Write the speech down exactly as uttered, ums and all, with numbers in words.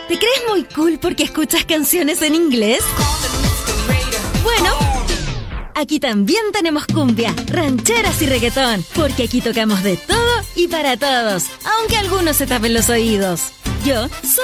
¿Te crees muy cool porque escuchas canciones en inglés? Bueno, aquí también tenemos cumbia, rancheras y reggaetón, porque aquí tocamos de todo y para todos, aunque algunos se tapen los oídos. Yo soy